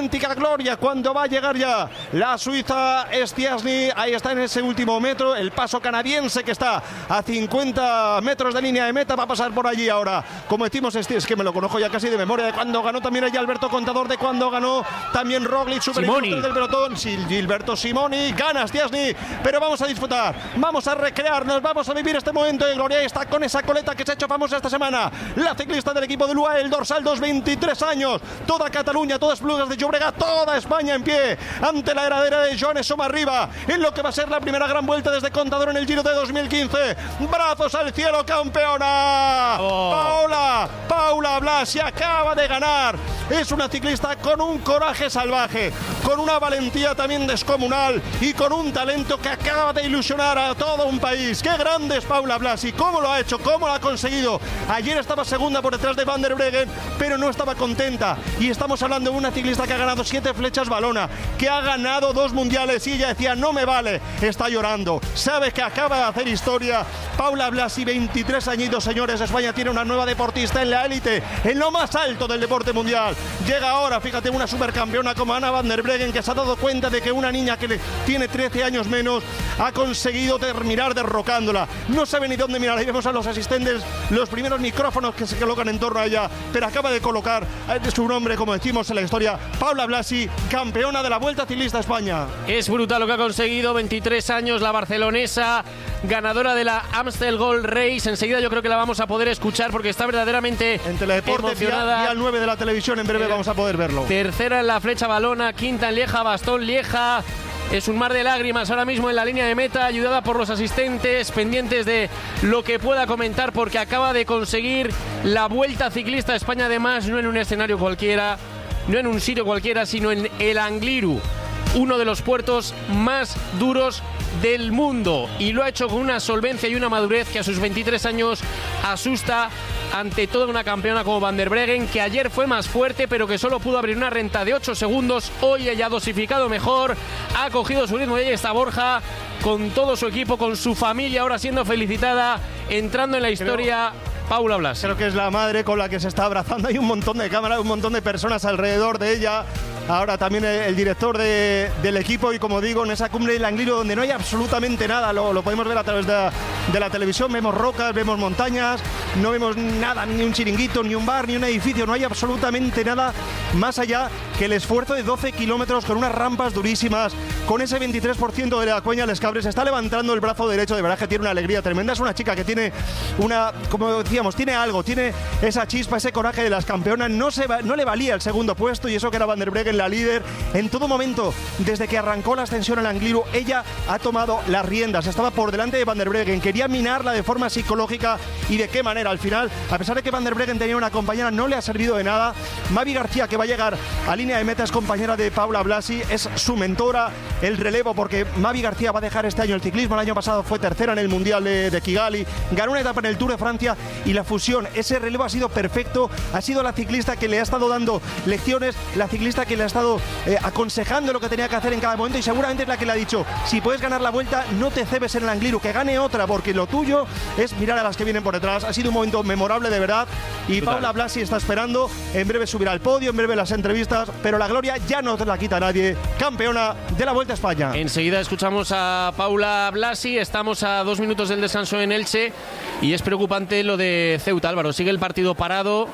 gloria cuando va a llegar ya la Suiza Stiassny. Ahí está en ese último metro, el paso canadiense que está a cincuenta metros de línea de meta, va a pasar por allí ahora. Como decimos, es que me lo conozco ya casi de memoria, de cuando ganó también allá Alberto Contador, de cuando ganó también Roglic, super ilustre del pelotón. Sí, Gilberto Simoni, gana Stiassny, pero vamos a disfrutar, vamos a recrearnos, vamos a vivir este momento de gloria. Está con esa coleta que se ha hecho famosa esta semana, la ciclista del equipo de Lua, el dorsal dos, veintitrés años, toda Cataluña, todas Esplugas de Llobregat, toda España en pie ante la heredera de Joan Somarriba en lo que va a ser la primera gran vuelta desde Contador en el Giro de dos mil quince. Brazos al cielo, campeona. Oh. Paula, Paula Blasi acaba de ganar. Es una ciclista con un coraje salvaje, con una valentía también descomunal y con un talento que acaba de ilusionar a todo un país. ¡Qué grande es Paula Blasi! ¿Cómo lo ha hecho? ¿Cómo lo ha conseguido? Ayer estaba segunda por detrás de Van der Breggen, pero no estaba contenta. Y estamos hablando de una ciclista que ha ganado siete flechas Valona, que ha ganado dos mundiales, y ella decía, no me vale, está llorando. Sabe que acaba de hacer historia. Paula Blasi, veintitrés añitos, señores. España tiene una nueva deportista en la élite, en lo más alto del deporte mundial. Llega ahora, fíjate, una supercampeona como Anna Van der Breggen, que se ha dado cuenta de que una niña que tiene trece años menos ha conseguido terminar derrocándola. No sabe ni dónde mirar. Ahí vemos a los asistentes, los primeros micrófonos que se colocan en torno a ella, pero acaba de colocar su nombre, como decimos en la historia, Paula Blasi, campeona de la Vuelta Ciclista a España. Es brutal lo que ha conseguido, veintitrés años, la barcelonesa, ganadora de la Amstel Gold Race. Enseguida yo creo que la vamos a poder escuchar porque está verdaderamente en Teledeporte, emocionada. Día, día nueve de la televisión, en breve eh, vamos a poder verlo. Tercera en la Flecha Valona, quinta en Lieja, Bastón Lieja. Es un mar de lágrimas ahora mismo en la línea de meta, ayudada por los asistentes, pendientes de lo que pueda comentar, porque acaba de conseguir la Vuelta Ciclista a España, además no en un escenario cualquiera, no en un sitio cualquiera, sino en el Angliru, uno de los puertos más duros del mundo, y lo ha hecho con una solvencia y una madurez que a sus veintitrés años asusta ante toda una campeona como Van der Breggen, que ayer fue más fuerte pero que solo pudo abrir una renta de ocho segundos. Hoy ella ha dosificado mejor, ha cogido su ritmo, y ahí está Borja con todo su equipo, con su familia, ahora siendo felicitada, entrando en la historia. Creo, Paula Blasi. Creo que es la madre con la que se está abrazando. Hay un montón de cámaras, un montón de personas alrededor de ella. Ahora también el, el director de, del equipo, y como digo, en esa cumbre del Angliru donde no hay absolutamente nada, lo, lo podemos ver a través de, de la televisión, vemos rocas, vemos montañas, no vemos nada, ni un chiringuito, ni un bar, ni un edificio, no hay absolutamente nada más allá que el esfuerzo de doce kilómetros con unas rampas durísimas, con ese veintitrés por ciento de la Cuenya Les Cabres. Está levantando el brazo derecho, de verdad que tiene una alegría tremenda. Es una chica que tiene una, como decíamos, tiene algo, tiene esa chispa, ese coraje de las campeonas. No, se va, no le valía el segundo puesto, y eso que era Van der Breggen la líder. En todo momento, desde que arrancó la ascensión al Angliru, ella ha tomado las riendas, estaba por delante de Van der Breggen, quería minarla de forma psicológica, y de qué manera. Al final, a pesar de que Van der Breggen tenía una compañera, no le ha servido de nada. Mavi García, que va a llegar a línea de meta, es compañera de Paula Blasi, es su mentora, el relevo, porque Mavi García va a dejar este año el ciclismo. El año pasado fue tercera en el Mundial de, de Kigali, ganó una etapa en el Tour de Francia, y la fusión, ese relevo ha sido perfecto. Ha sido la ciclista que le ha estado dando lecciones, la ciclista que le ha estado eh, aconsejando lo que tenía que hacer en cada momento, y seguramente es la que le ha dicho, si puedes ganar la vuelta, no te cebes en el Angliru, que gane otra, porque lo tuyo es mirar a las que vienen por detrás. Ha sido un momento memorable, de verdad, y total. Paula Blasi está esperando, en breve subirá al podio, en breve las entrevistas, pero la gloria ya no te la quita nadie, campeona de la Vuelta a España. Enseguida escuchamos a Paula Blasi. Estamos a dos minutos del descanso en Elche, y es preocupante lo de Ceuta, Álvaro. Sigue el partido parado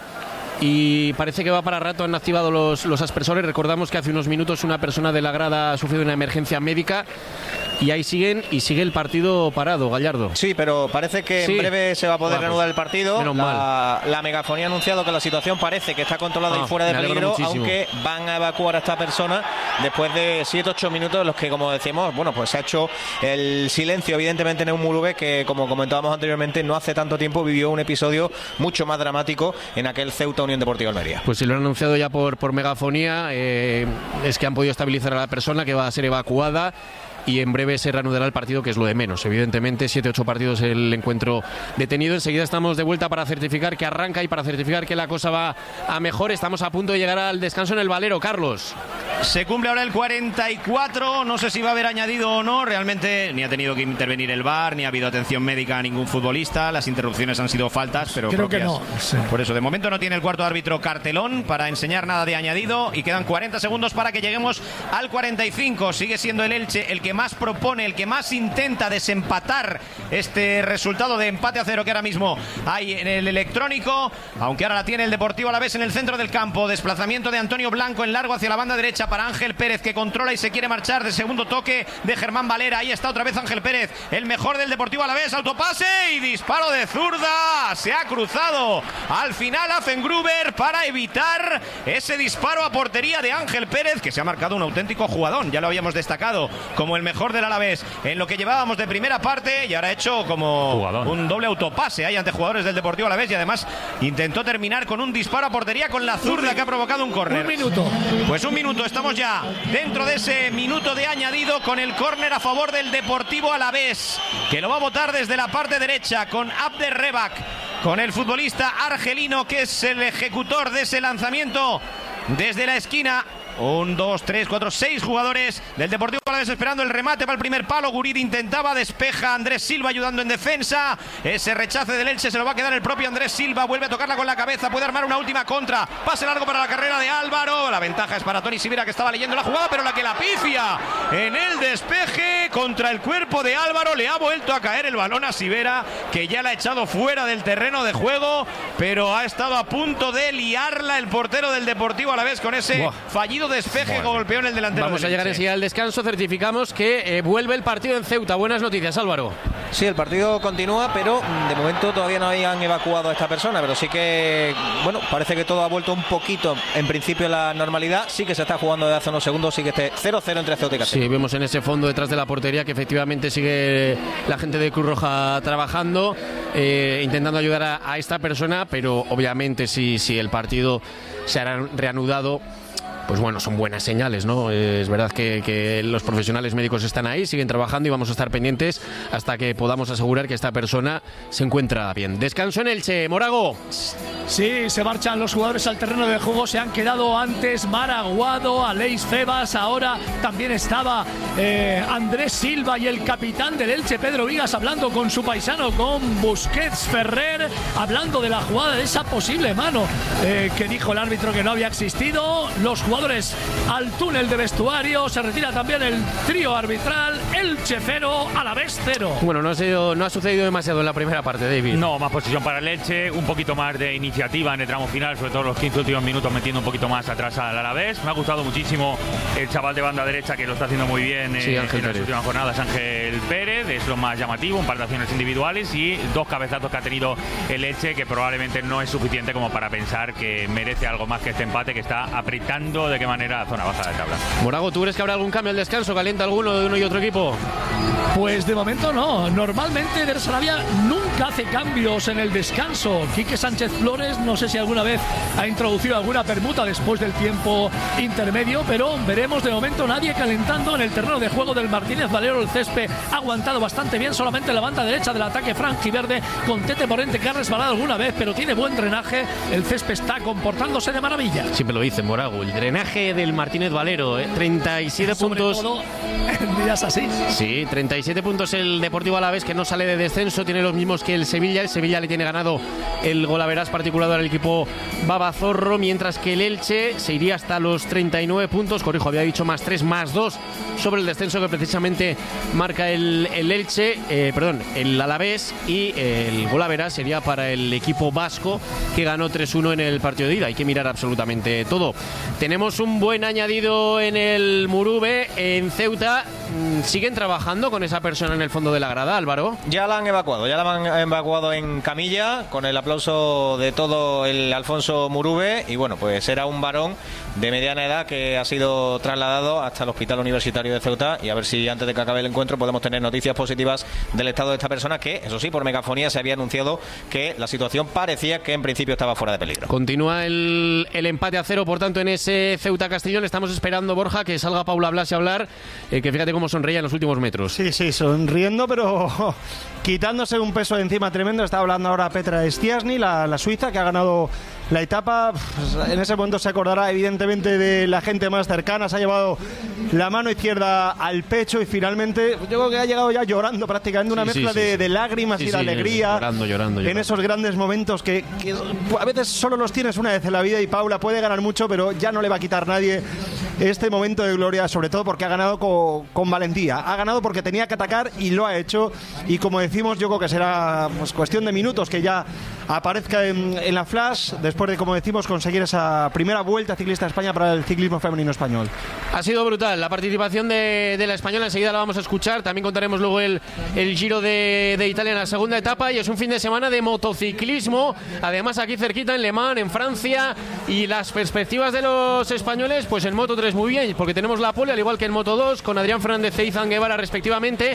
y parece que va para rato. Han activado los, los aspersores. Recordamos que hace unos minutos una persona de la grada ha sufrido una emergencia médica, y ahí siguen, y sigue el partido parado, Gallardo. Sí, pero parece que sí, en breve se va a poder ah, reanudar pues, el partido. Menos la, mal. la megafonía ha anunciado que la situación parece que está controlada ah, y fuera de peligro, aunque van a evacuar a esta persona después de siete ocho minutos en los que, como decimos, bueno, pues se ha hecho el silencio, evidentemente, en un Murugue que, como comentábamos anteriormente, no hace tanto tiempo vivió un episodio mucho más dramático en aquel Ceuta Unión Deportiva Almería. Pues si lo han anunciado ya por, por megafonía, eh, es que han podido estabilizar a la persona, que va a ser evacuada. y en breve se reanudará el partido, que es lo de menos. Evidentemente, siete ocho partidos el encuentro detenido. Enseguida estamos de vuelta para certificar que arranca y para certificar que la cosa va a mejor. Estamos a punto de llegar al descanso en el Valero, Carlos. Se cumple ahora el cuarenta y cuatro, no sé si va a haber añadido o no, realmente ni ha tenido que intervenir el V A R, ni ha habido atención médica a ningún futbolista, las interrupciones han sido faltas, pero creo propias. que no. Sí. Por eso, de momento no tiene el cuarto árbitro cartelón para enseñar nada de añadido y quedan cuarenta segundos para que lleguemos al cuarenta y cinco. Sigue siendo el Elche el que más propone, el que más intenta desempatar este resultado de empate a cero que ahora mismo hay en el electrónico, aunque ahora la tiene el Deportivo Alavés en el centro del campo. Desplazamiento de Antonio Blanco en largo hacia la banda derecha para Ángel Pérez, que controla y se quiere marchar. De segundo toque de Germán Valera. Ahí está otra vez Ángel Pérez, el mejor del Deportivo Alavés. Autopase y disparo de zurda. Se ha cruzado al final Affengruber para evitar ese disparo a portería de Ángel Pérez, que se ha marcado un auténtico jugadón. Ya lo habíamos destacado como el mejor del Alavés en lo que llevábamos de primera parte, y ahora ha hecho como jugadón. Un doble autopase ahí ante jugadores del Deportivo Alavés, y además intentó terminar con un disparo a portería con la zurda que ha provocado un córner. Un minuto. Pues un minuto, estamos ya dentro de ese minuto de añadido con el córner a favor del Deportivo Alavés, que lo va a botar desde la parte derecha con Abderrebak, con el futbolista argelino que es el ejecutor de ese lanzamiento desde la esquina. Un, dos, tres, cuatro, seis jugadores del Deportivo Alavés esperando el remate para el primer palo. Guridi intentaba, despeja Andrés Silva ayudando en defensa. Ese rechace del Elche se lo va a quedar el propio Andrés Silva. Vuelve a tocarla con la cabeza, puede armar una última contra. Pase largo para la carrera de Álvaro. La ventaja es para Toni Sibera, que estaba leyendo la jugada, pero la que la pifia en el despeje contra el cuerpo de Álvaro. Le ha vuelto a caer el balón a Sibera, que ya la ha echado fuera del terreno de juego, pero ha estado a punto de liarla el portero del Deportivo Alavés con ese Buah. fallido despeje que golpeó en el delantero. Vamos a llegar enseguida al descanso. Certificamos que eh, vuelve el partido en Ceuta. Buenas noticias, Álvaro. Sí, el partido continúa, pero de momento todavía no habían evacuado a esta persona, pero sí que, bueno, parece que todo ha vuelto un poquito, en principio, a la normalidad. Sí que se está jugando desde hace unos segundos, sí que este cero cero entre Ceuta y Castellón. Sí, vemos en ese fondo detrás de la portería que efectivamente sigue la gente de Cruz Roja trabajando, eh, intentando ayudar a, a esta persona, pero obviamente si, si el partido se hará reanudado, pues bueno, son buenas señales, ¿no? Es verdad que, que los profesionales médicos están ahí, siguen trabajando y vamos a estar pendientes hasta que podamos asegurar que esta persona se encuentra bien. Descanso en Elche, Morago. Sí, se marchan los jugadores al terreno de juego, se han quedado antes Maraguado, Aleix Febas, ahora también estaba eh, Andrés Silva y el capitán del Elche, Pedro Vigas, hablando con su paisano, con Busquets Ferrer, hablando de la jugada, de esa posible mano eh, que dijo el árbitro que no había existido. Los jugadores al túnel de vestuario, se retira también el trío arbitral, Elche cero, Alavés cero. Bueno, no ha, sido, no ha sucedido demasiado en la primera parte, David. No, más posición para el Elche, un poquito más de iniciativa en el tramo final, sobre todo los quince últimos minutos metiendo un poquito más atrás al Alavés. Me ha gustado muchísimo el chaval de banda derecha, que lo está haciendo muy bien sí, eh, Ángel en las Pérez. últimas jornadas, Ángel Pérez, es lo más llamativo, un par de acciones individuales y dos cabezazos que ha tenido el Elche, que probablemente no es suficiente como para pensar que merece algo más que este empate, que está apretando de qué manera a zona baja de tabla. Morago, ¿tú crees que habrá algún cambio al descanso? ¿Calienta alguno de uno y otro equipo? Pues de momento no. Normalmente Der Sarabia nunca hace cambios en el descanso. Quique Sánchez Flores, no sé si alguna vez ha introducido alguna permuta después del tiempo intermedio, pero veremos. De momento nadie calentando en el terreno de juego del Martínez Valero. El césped ha aguantado bastante bien, solamente la banda derecha del ataque franjiverde con Tete Morente, que ha resbalado alguna vez, pero tiene buen drenaje. El césped está comportándose de maravilla. Siempre lo dice Morago, el drenaje del Martínez Valero, ¿eh? treinta y siete Sobre puntos. todo en días así. Sí, treinta y siete puntos el Deportivo Alavés, que no sale de descenso, tiene los mismos que el Sevilla. El Sevilla le tiene ganado el golaveras particular al equipo Babazorro, mientras que el Elche se iría hasta los treinta y nueve puntos. Corrijo, había dicho más tres, más dos sobre el descenso que precisamente marca el, el Elche, eh, perdón, el Alavés, y el golaveras sería para el equipo vasco, que ganó tres uno en el partido de ida. Hay que mirar absolutamente todo. Tenemos un buen añadido en el Murube, en Ceuta. ¿Siguen trabajando con esa persona en el fondo de la grada, Álvaro? Ya la han evacuado, ya la han evacuado en camilla, con el aplauso de todo el Alfonso Murube, y bueno, pues era un varón de mediana edad que ha sido trasladado hasta el Hospital Universitario de Ceuta, y a ver si antes de que acabe el encuentro podemos tener noticias positivas del estado de esta persona, que eso sí, por megafonía se había anunciado que la situación parecía que en principio estaba fuera de peligro. Continúa el, el empate a cero, por tanto, en ese Ceuta Castellón. Estamos esperando, Borja, que salga Paula Blasi a hablar, eh, que fíjate cómo cómo sonreía en los últimos metros. Sí, sí, sonriendo, pero quitándose un peso de encima tremendo. Está hablando ahora Petra Stiassny, la, la suiza, que ha ganado la etapa. Pues en ese momento se acordará evidentemente de la gente más cercana. Se ha llevado la mano izquierda al pecho y finalmente yo creo que ha llegado ya llorando prácticamente, una sí, mezcla sí, de, sí. de lágrimas sí, y de sí, alegría. Llorando, llorando, llorando. En esos grandes momentos que, que a veces solo los tienes una vez en la vida, y Paula puede ganar mucho, pero ya no le va a quitar nadie este momento de gloria, sobre todo porque ha ganado con, con valentía. Ha ganado porque tenía que atacar y lo ha hecho. Y como decimos, yo creo que será pues, cuestión de minutos que ya aparezca en, en la flash, después de, como decimos, conseguir esa primera vuelta ciclista a España para el ciclismo femenino español. Ha sido brutal la participación de, de la española, enseguida la vamos a escuchar. También contaremos luego el, el Giro de, de Italia en la segunda etapa, y es un fin de semana de motociclismo, además aquí cerquita en Le Mans, en Francia, y las perspectivas de los españoles, pues en Moto tres muy bien, porque tenemos la pole, al igual que en Moto dos, con Adrián Fernández e Izan Guevara respectivamente,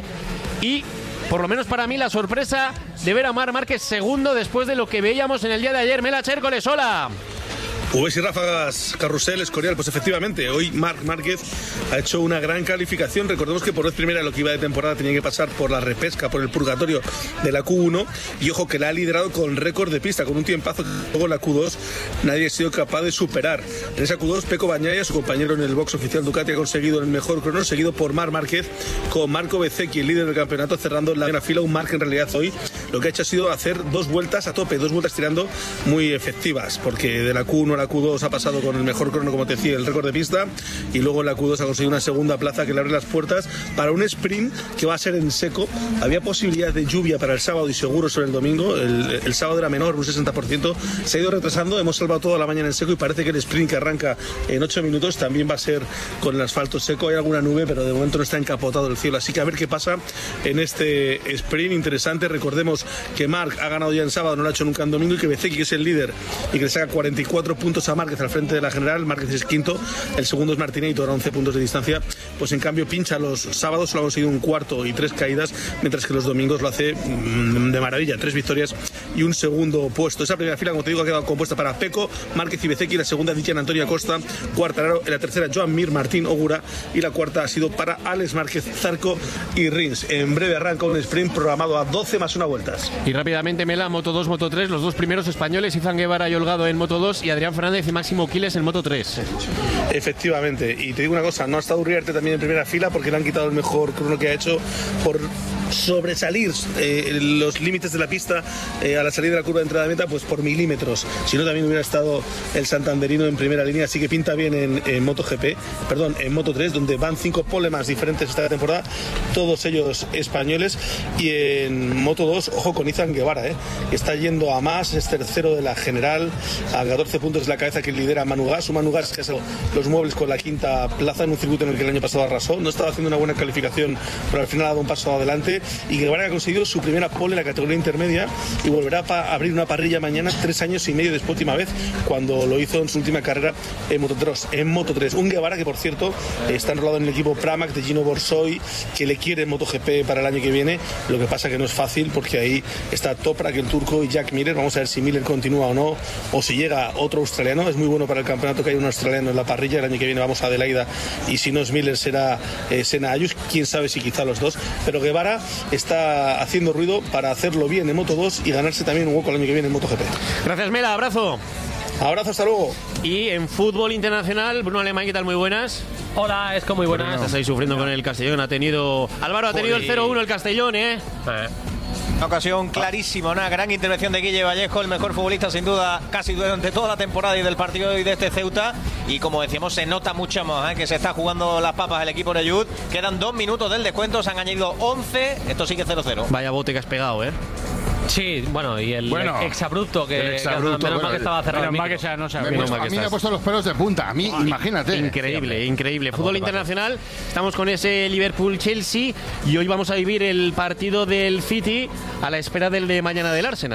y por lo menos para mí la sorpresa de ver a Marc Márquez segundo después de lo que veíamos en el día de ayer. Mela Chércoles, hola. Ubes y ráfagas, carrusel, Escorial. Pues efectivamente, hoy Marc Márquez ha hecho una gran calificación. Recordemos que por vez primera en lo que iba de temporada tenía que pasar por la repesca, por el purgatorio de la Q uno, y ojo que la ha liderado con récord de pista, con un tiempazo que luego en la Q dos nadie ha sido capaz de superar. En esa Q dos, Pecco Bagnaia, su compañero en el box oficial Ducati, ha conseguido el mejor crono, seguido por Marc Márquez, con Marco Bezzecchi, el líder del campeonato, cerrando la primera fila. Un Marc en realidad hoy lo que ha hecho ha sido hacer dos vueltas a tope, dos vueltas tirando muy efectivas, porque de la Q uno a la Q dos ha pasado con el mejor crono, como te decía, el récord de pista, y luego en la Q dos ha conseguido una segunda plaza que le abre las puertas para un sprint que va a ser en seco. Había posibilidad de lluvia para el sábado y seguro sobre el domingo. El, el sábado era menor, un sesenta por ciento. Se ha ido retrasando, hemos salvado toda la mañana en seco, y parece que el sprint que arranca en ocho minutos también va a ser con el asfalto seco. Hay alguna nube, pero de momento no está encapotado el cielo, así que a ver qué pasa en este sprint interesante. Recordemos que Marc ha ganado ya en sábado, no lo ha hecho nunca en domingo, y que Bezzecchi, que es el líder y que le saca cuarenta y cuatro puntos a Márquez al frente de la general. Márquez es quinto, el segundo es Martínez, a once puntos de distancia. Pues en cambio pincha los sábados, solo ha conseguido un cuarto y tres caídas, mientras que los domingos lo hace mmm, de maravilla, tres victorias y un segundo puesto. Esa primera fila, como te digo, ha quedado compuesta para Pecco, Márquez y Bezzecchi, la segunda Dijan Antonio Costa, cuarta en la tercera Joan Mir, Martín Ogura, y la cuarta ha sido para Alex Márquez, Zarco y Rins. En breve arranca un sprint programado a doce más una vueltas. Y rápidamente, Mela, Moto dos, Moto tres, los dos primeros españoles, Izan Guevara y Holgado en Moto dos, y Adrián Fernández y Máximo Quiles en Moto tres. Efectivamente, y te digo una cosa, no ha estado Uriarte también en primera fila porque le han quitado el mejor crono que ha hecho por sobresalir eh, los límites de la pista eh, a la salida de la curva de entrada de meta, pues por milímetros. Si no, también hubiera estado el santanderino en primera línea, así que pinta bien en, en MotoGP, perdón, en Moto tres, donde van cinco polemas diferentes esta temporada, todos ellos españoles. Y en Moto dos, ojo con Izan Guevara, eh, que está yendo a más, es tercero de la general, a catorce puntos de la cabeza que lidera Manu Gas. Un Manu Gas que hace los muebles con la quinta plaza en un circuito en el que el año pasado arrasó. No estaba haciendo una buena calificación, pero al final ha dado un paso adelante. Y Guevara ha conseguido su primera pole en la categoría intermedia y volverá a abrir una parrilla mañana, tres años y medio después, última vez, cuando lo hizo en su última carrera en Moto tres. En Moto tres. Un Guevara que, por cierto, está enrolado en el equipo Pramac de Gino Borsoi, que le quiere en MotoGP para el año que viene. Lo que pasa que no es fácil, porque ahí está Toprak, el turco, y Jack Miller. Vamos a ver si Miller continúa o no, o si llega otro australiano. Es muy bueno para el campeonato que hay un australiano en la parrilla. El año que viene vamos a Adelaida, y si no es Miller será eh, Senna Ayus, quién sabe si quizá los dos. Pero Guevara está haciendo ruido para hacerlo bien en Moto dos y ganarse también un hueco el año que viene en MotoGP. Gracias, Mela, abrazo. Abrazo, hasta luego. Y en fútbol internacional, Bruno Alemán, ¿qué tal? Muy buenas. Hola, Esco, muy buenas. Estás ahí sufriendo con el Castellón. Ha tenido Álvaro, ha tenido el cero uno el Castellón, ¿eh? eh. Una ocasión clarísima, una gran intervención de Guille Vallejo, el mejor futbolista sin duda casi durante toda la temporada y del partido de hoy de este Ceuta. Y como decíamos, se nota mucho más ¿eh? que se está jugando las papas el equipo de Yud. Quedan dos minutos del descuento, se han añadido once. Esto sigue cero cero. Vaya bote que has pegado, ¿eh? Sí, bueno, y el bueno, exabrupto que, el exabrupto, que menos bueno, mal que estaba cerrado. Menos mal que sea, no se me puesto, a mí me ha puesto los pelos de punta. A mí, oh, imagínate. Increíble, sí, increíble. Fútbol internacional. Estamos con ese Liverpool-Chelsea y hoy vamos a vivir el partido del City a la espera del de mañana del Arsenal.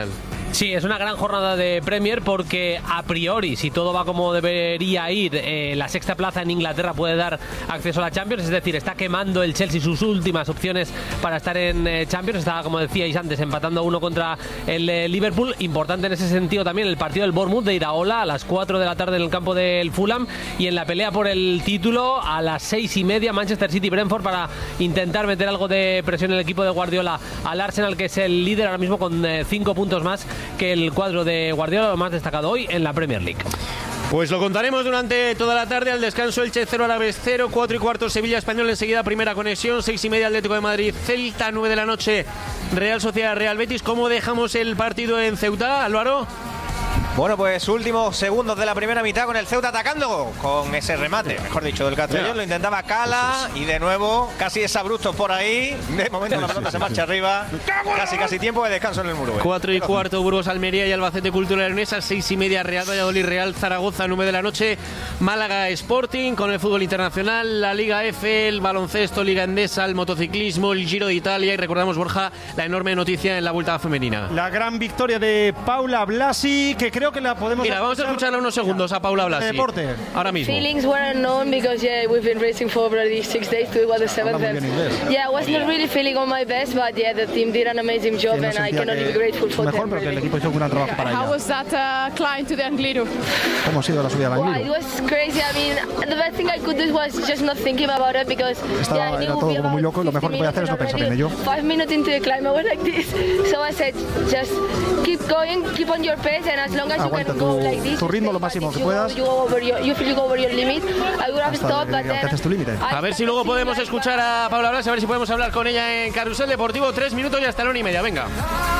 Sí, es una gran jornada de Premier porque a priori, si todo va como debería ir, eh, la sexta plaza en Inglaterra puede dar acceso a la Champions, es decir, está quemando el Chelsea sus últimas opciones para estar en eh, Champions. Está, como decíais antes, empatando uno contra el eh, Liverpool. Importante en ese sentido también el partido del Bournemouth de Iraola a las cuatro de la tarde en el campo del Fulham, y en la pelea por el título a las seis y media Manchester City-Brentford para intentar meter algo de presión en el equipo de Guardiola al Arsenal, que es el líder ahora mismo con eh, cinco puntos más que el cuadro de Guardiola, lo más destacado hoy en la Premier League. Pues lo contaremos durante toda la tarde. Al descanso, Elche cero, Alavés cero, cuatro y cuarto Sevilla Español, enseguida primera conexión, seis y media Atlético de Madrid Celta, nueve de la noche Real Sociedad Real Betis. ¿Cómo dejamos el partido en Ceuta, Álvaro? Bueno, pues últimos segundos de la primera mitad con el Ceuta atacando con ese remate, mejor dicho, del Castellón. Lo intentaba Cala y de nuevo casi es abrupto por ahí. De momento la pelota se marcha arriba. Casi, casi tiempo de descanso en el muro. Cuatro y cuarto Burgos Almería y Albacete Cultural Leonesa. Seis y media Real Valladolid Real Zaragoza. Nueve de la noche Málaga Sporting. Con el fútbol internacional, la Liga F, el baloncesto, Liga Endesa, el motociclismo, el Giro de Italia. Y recordamos, Borja, la enorme noticia en la Vuelta Femenina. La gran victoria de Paula Blasi, que creo que la podemos. Mira, vamos a escucharla unos segundos a Paula Blasi. Deporte. Ahora mismo. Feelings were unknown because yeah, we've been racing for already six days. Today was the seventh. Yeah, I was not really feeling on my best, but yeah, the team did an amazing job, and I can only be grateful for mejor, them. Pero que el equipo hizo un gran trabajo para ella. How was that uh, climb to the Angliru? ¿Cómo ha sido la subida al Well, Angliru? it was crazy. I mean, the best thing I could do was just not thinking about it because Estaba, yeah, I era knew todo como muy loco y lo mejor que podía hacer es no pensar en ello. Five minutes into the climb, I was like this. So I said, just keep going, keep on your pace, and as long as Aguanta you can go tu, like this, tu ritmo lo máximo que puedas. you, go over your, you feel you go over your limit. I would have stopped, but then haces tu límite. A ver si luego podemos escuchar a Paula Blasi, a ver si podemos hablar con ella en Carrusel Deportivo. Tres minutos y hasta la una y media. Venga.